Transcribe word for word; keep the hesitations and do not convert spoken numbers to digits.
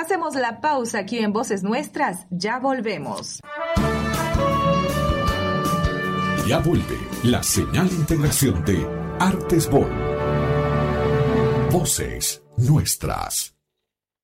Hacemos la pausa aquí en Voces Nuestras. Ya volvemos. Ya vuelve la señal de integración de Artes Vol. Voces Nuestras.